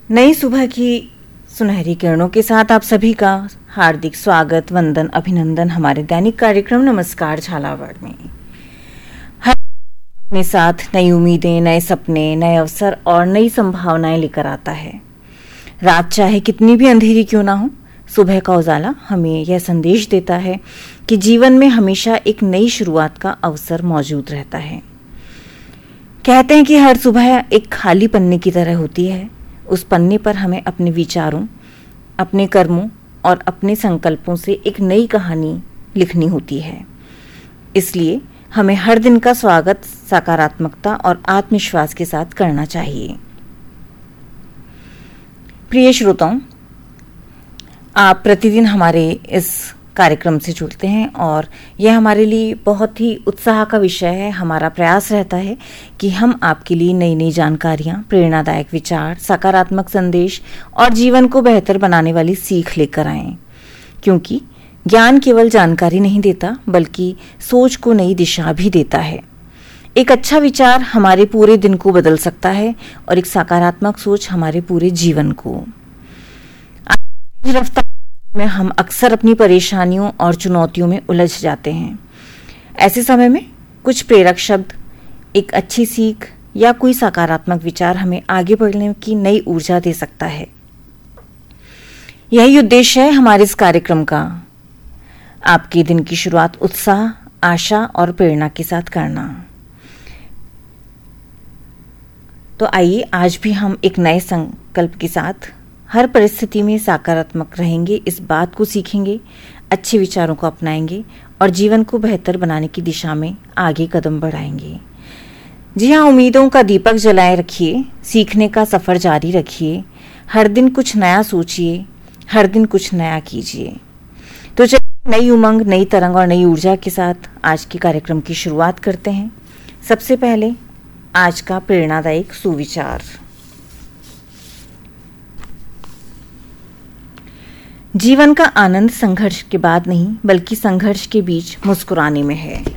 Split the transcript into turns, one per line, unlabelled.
नई सुबह की सुनहरी किरणों के साथ आप सभी का हार्दिक स्वागत, वंदन, अभिनंदन हमारे दैनिक कार्यक्रम नमस्कार झालावाड़ में। हर अपने साथ नई उम्मीदें, नए सपने, नए अवसर और नई संभावनाएं लेकर आता है। रात चाहे कितनी भी अंधेरी क्यों ना हो, सुबह का उजाला हमें यह संदेश देता है कि जीवन में हमेशा एक नई शुरुआत का अवसर मौजूद रहता है। कहते हैं कि हर सुबह एक खाली पन्ने की तरह होती है। उस पन्ने पर हमें अपने विचारों, अपने कर्मों और अपने संकल्पों से एक नई कहानी लिखनी होती है। इसलिए हमें हर दिन का स्वागत सकारात्मकता और आत्मविश्वास के साथ करना चाहिए। प्रिय श्रोताओं, आप प्रतिदिन हमारे इस कार्यक्रम से जुड़ते हैं और यह हमारे लिए बहुत ही उत्साह का विषय है। हमारा प्रयास रहता है कि हम आपके लिए नई नई जानकारियां, प्रेरणादायक विचार, सकारात्मक संदेश और जीवन को बेहतर बनाने वाली सीख लेकर आएं। क्योंकि ज्ञान केवल जानकारी नहीं देता, बल्कि सोच को नई दिशा भी देता है। एक अच्छा विचार हमारे पूरे दिन को बदल सकता है और एक सकारात्मक सोच हमारे पूरे जीवन को। में हम अक्सर अपनी परेशानियों और चुनौतियों में उलझ जाते हैं। ऐसे समय में कुछ प्रेरक शब्द, एक अच्छी सीख या कोई सकारात्मक विचार हमें आगे बढ़ने की नई ऊर्जा दे सकता है। यही उद्देश्य है हमारे इस कार्यक्रम का, आपके दिन की शुरुआत उत्साह, आशा और प्रेरणा के साथ करना। तो आइए आज भी हम एक नए संकल्प के साथ हर परिस्थिति में सकारात्मक रहेंगे, इस बात को सीखेंगे, अच्छे विचारों को अपनाएंगे और जीवन को बेहतर बनाने की दिशा में आगे कदम बढ़ाएंगे। जी हाँ, उम्मीदों का दीपक जलाए रखिए, सीखने का सफर जारी रखिए, हर दिन कुछ नया सोचिए, हर दिन कुछ नया कीजिए। तो चलिए नई उमंग, नई तरंग और नई ऊर्जा के साथ आज के कार्यक्रम की शुरुआत करते हैं। सबसे पहले आज का प्रेरणादायक सुविचार। जीवन का आनंद संघर्ष के बाद नहीं, बल्कि संघर्ष के बीच मुस्कुराने में है।